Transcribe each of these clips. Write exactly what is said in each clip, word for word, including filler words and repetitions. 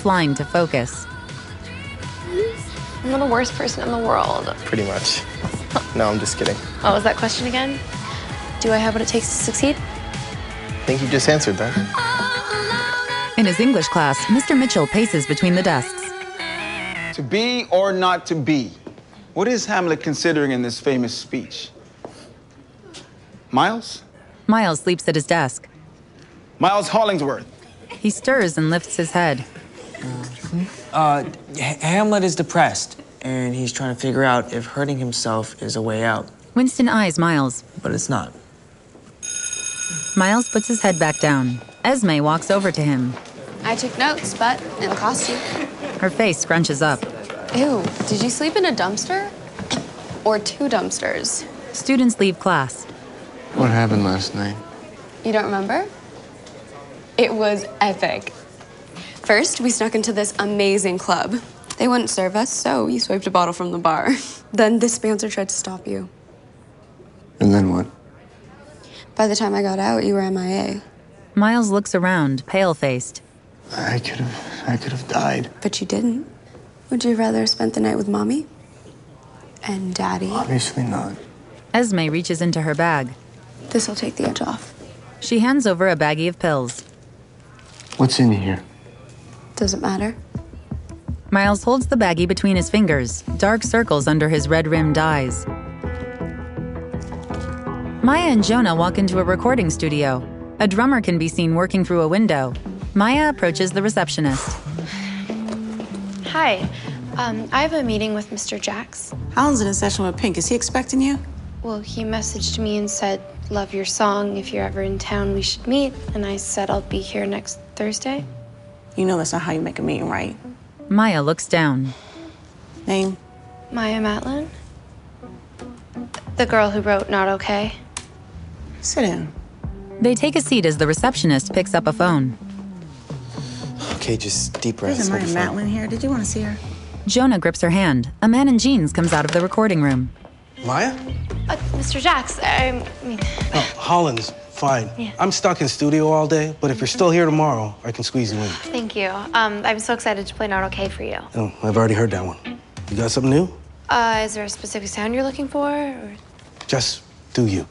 line to focus. I'm the worst person in the world. Pretty much. No, I'm just kidding. What was that question again? Do I have what it takes to succeed? I think you just answered that. In his English class, Mister Mitchell paces between the desks. To be or not to be? What is Hamlet considering in this famous speech? Miles? Miles sleeps at his desk. Miles Hollingsworth. He stirs and lifts his head. Uh, H- Hamlet is depressed, and he's trying to figure out if hurting himself is a way out. Winston eyes Miles. But it's not. Miles puts his head back down. Esme walks over to him. I took notes, but in the costume. Her face scrunches up. Ew, did you sleep in a dumpster? Or two dumpsters? Students leave class. What happened last night? You don't remember? It was epic. First, we snuck into this amazing club. They wouldn't serve us, so you swiped a bottle from the bar. Then this bouncer tried to stop you. And then what? By the time I got out, you were M I A. Miles looks around, pale-faced. I could have, I could have died. But you didn't. Would you rather have spent the night with Mommy? And Daddy? Obviously not. Esme reaches into her bag. This'll take the edge off. She hands over a baggie of pills. What's in here? Doesn't matter. Miles holds the baggie between his fingers, dark circles under his red-rimmed eyes. Maya and Jonah walk into a recording studio. A drummer can be seen working through a window. Maya approaches the receptionist. Hi. Um, I have a meeting with Mister Jax. Alan's in a session with Pink. Is he expecting you? Well, he messaged me and said, love your song. If you're ever in town, we should meet. And I said I'll be here next Thursday. You know that's not how you make a meeting, right? Maya looks down. Name? Maya Matlin. The girl who wrote Not Okay. Sit down. They take a seat as the receptionist picks up a phone. Okay, just deep breaths. There's a Maya We'll be fine. Matlin here. Did you want to see her? Jonah grips her hand. A man in jeans comes out of the recording room. Maya? Uh, Mister Jax, I mean... Oh, Holland's fine. Yeah. I'm stuck in studio all day, but if you're still here tomorrow, I can squeeze you in. Thank you. Um, I'm so excited to play Not Okay for you. Oh, I've already heard that one. You got something new? Uh, is there a specific sound you're looking for? Or... Just do you.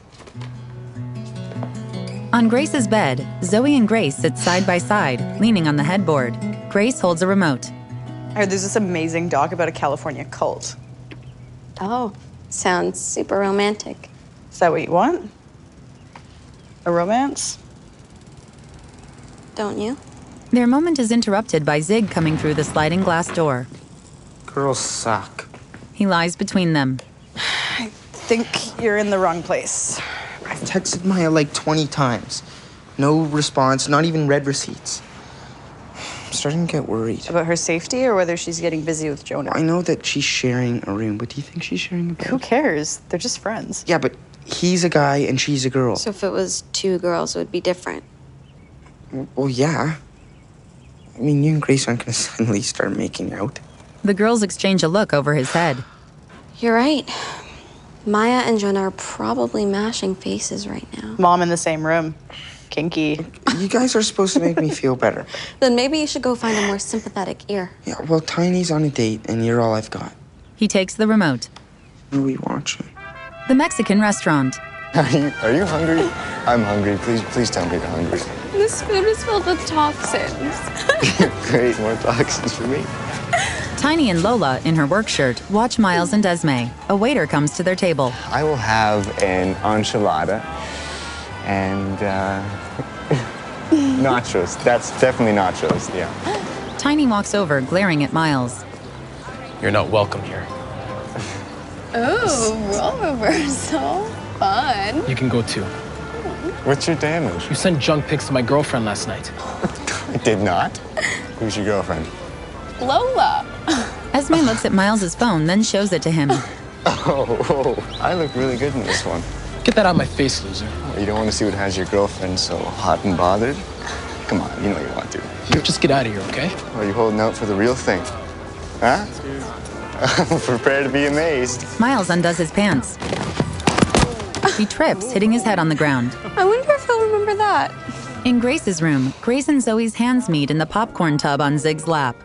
On Grace's bed, Zoe and Grace sit side by side, leaning on the headboard. Grace holds a remote. I heard there's this amazing doc about a California cult. Oh, sounds super romantic. Is that what you want? A romance? Don't you? Their moment is interrupted by Zig coming through the sliding glass door. Girls suck. He lies between them. I think you're in the wrong place. I've texted Maya like twenty times. No response, not even read receipts. I'm starting to get worried. About her safety or whether she's getting busy with Jonah? I know that she's sharing a room, but do you think she's sharing a bed? Who cares? They're just friends. Yeah, but he's a guy and she's a girl. So if it was two girls, it would be different. Well, yeah. I mean, you and Grace aren't gonna suddenly start making out. The girls exchange a look over his head. You're right. Maya and Jonah are probably mashing faces right now. Mom in the same room. Kinky. You guys are supposed to make me feel better. Then maybe you should go find a more sympathetic ear. Yeah, well, Tiny's on a date and you're all I've got. He takes the remote. What are we watching? The Mexican restaurant. Are you, are you hungry? I'm hungry. Please, please tell me you're hungry. This food is filled with toxins. Great, more toxins for me. Tiny and Lola, in her work shirt, watch Miles and Esme. A waiter comes to their table. I will have an enchilada and uh, nachos. That's definitely nachos, yeah. Tiny walks over, glaring at Miles. You're not welcome here. Oh, rollover. So fun. You can go too. What's your damage? You sent junk pics to my girlfriend last night. I did not. Who's your girlfriend? Lola. Esme looks at Miles's phone, then shows it to him. Oh, oh, I look really good in this one. Get that out of my face, loser. You don't want to see what has your girlfriend so hot and bothered? Come on, you know you want to. Just get out of here, okay? Are you holding out for the real thing? Huh? Prepare to be amazed. Miles undoes his pants. He trips, hitting his head on the ground. I wonder if he'll remember that. In Grace's room, Grace and Zoe's hands meet in the popcorn tub on Zig's lap.